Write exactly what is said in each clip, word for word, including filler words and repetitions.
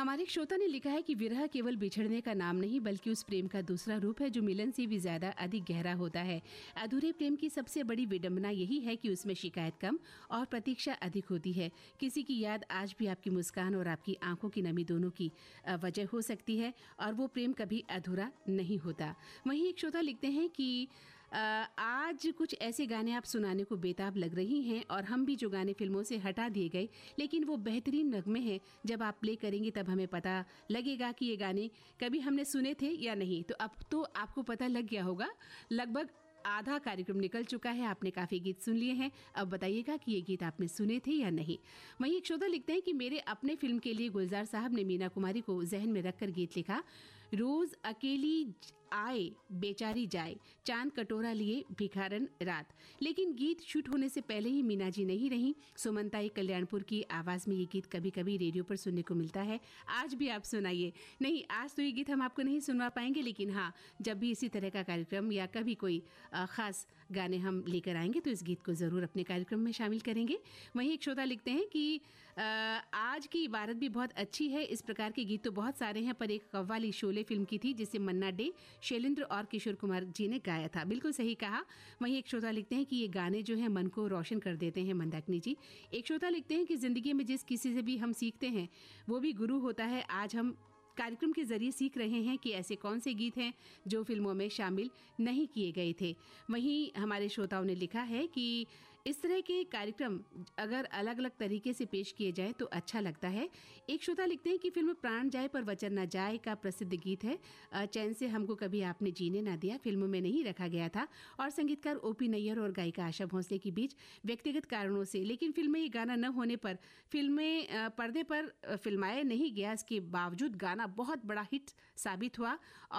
हमारे एक श्रोता ने लिखा है कि विरह केवल बिछड़ने का नाम नहीं बल्कि उस प्रेम का दूसरा रूप है जो मिलन से भी ज्यादा अधिक गहरा होता है। अधूरे प्रेम की सबसे बड़ी विडंबना यही है कि उसमें शिकायत कम और प्रतीक्षा अधिक होती है। किसी की याद आज भी आपकी मुस्कान और आपकी आंखों की नमी दोनों की वजह हो सकती है और वो प्रेम कभी अधूरा नहीं होता। वहीं एक श्रोता लिखते हैं कि आज कुछ ऐसे गाने आप सुनाने को बेताब लग रही हैं और हम भी जो गाने फिल्मों से हटा दिए गए लेकिन वो बेहतरीन नगमे हैं, जब आप प्ले करेंगे तब हमें पता लगेगा कि ये गाने कभी हमने सुने थे या नहीं। तो अब तो आपको पता लग गया होगा। लगभग आधा कार्यक्रम निकल चुका है, आपने काफ़ी गीत सुन लिए हैं। अब बताइएगा कि ये गीत आपने सुने थे या नहीं। वहीं एक श्रोता लिखते हैं कि मेरे अपने फिल्म के लिए गुलजार साहब ने मीना कुमारी को जहन में रखकर गीत लिखा। रोज अकेली आए बेचारी जाए, चांद कटोरा लिए भिखारन रात। लेकिन गीत शूट होने से पहले ही मीना जी नहीं रही। सुमनताई कल्याणपुर की आवाज़ में ये गीत कभी कभी रेडियो पर सुनने को मिलता है। आज भी आप सुनाइए। नहीं, आज तो ये गीत हम आपको नहीं सुनवा पाएंगे, लेकिन हाँ, जब भी इसी तरह का कार्यक्रम या कभी कोई ख़ास गाने हम लेकर आएंगे तो इस गीत को ज़रूर अपने कार्यक्रम में शामिल करेंगे। वहीं एक श्रोता लिखते हैं कि आ, आज की इबारत भी बहुत अच्छी है। इस प्रकार के गीत तो बहुत सारे हैं, पर एक कव्वाली शोले फिल्म की थी जिसे मन्ना डे, शैलेंद्र और किशोर कुमार जी ने गाया था। बिल्कुल सही कहा। वहीं एक श्रोता लिखते हैं कि ये गाने जो हैं मन को रोशन कर देते हैं। मंदाकिनी जी एक श्रोता लिखते हैं कि जिंदगी में जिस किसी से भी हम सीखते हैं वो भी गुरु होता है। आज हम कार्यक्रम के जरिए सीख रहे हैं कि ऐसे कौन से गीत हैं जो फिल्मों में शामिल नहीं किए गए थे। वहीं हमारे श्रोताओं ने लिखा है कि इस तरह के कार्यक्रम अगर अलग अलग तरीके से पेश किए जाए तो अच्छा लगता है। एक श्रोता लिखते हैं कि फिल्म प्राण जाए पर वचन न जाए का प्रसिद्ध गीत है। चैन से हमको कभी आपने जीने ना दिया फिल्म में नहीं रखा गया था और संगीतकार ओपी नैयर और गायिका आशा भोसले के बीच व्यक्तिगत कारणों से, लेकिन फिल्म में ये गाना न होने पर फिल्में पर्दे पर फिल्माया नहीं गया। इसके बावजूद गाना बहुत बड़ा हिट साबित हुआ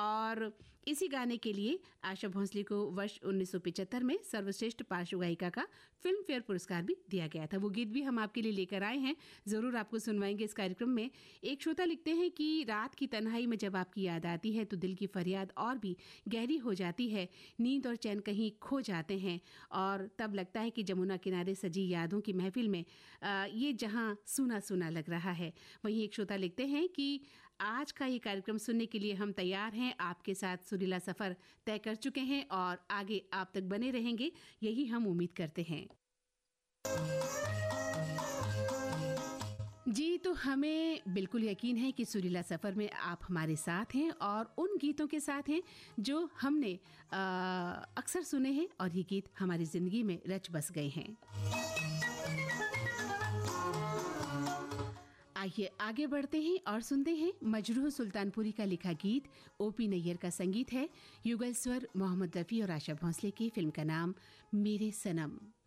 और इसी गाने के लिए आशा भोसले को वर्ष उन्नीस सौ पचहत्तर में सर्वश्रेष्ठ पार्श्व गायिका का फिल्म फेयर पुरस्कार भी दिया गया था। वो गीत भी हम आपके लिए लेकर आए हैं, जरूर आपको सुनवाएंगे इस कार्यक्रम में। एक श्रोता लिखते हैं कि रात की तन्हाई में जब आपकी याद आती है तो दिल की फरियाद और भी गहरी हो जाती है। नींद और चैन कहीं खो जाते हैं और तब लगता है कि जमुना किनारे सजी यादों की महफिल में आ, ये जहां सूना सूना लग रहा है। वहीं एक श्रोता लिखते हैं कि आज का ये कार्यक्रम सुनने के लिए हम तैयार हैं। आपके साथ सुरीला सफर तय कर चुके हैं और आगे आप तक बने रहेंगे, यही हम उम्मीद करते हैं। जी, तो हमें बिल्कुल यकीन है कि सुरीला सफर में आप हमारे साथ हैं और उन गीतों के साथ हैं जो हमने अक्सर सुने हैं और ये गीत हमारी जिंदगी में रच बस गए हैं। आइए आगे बढ़ते हैं और सुनते हैं मजरूह सुल्तानपुरी का लिखा गीत। ओपी नैयर का संगीत है, युगल स्वर मोहम्मद रफ़ी और आशा भोसले की। फिल्म का नाम मेरे सनम।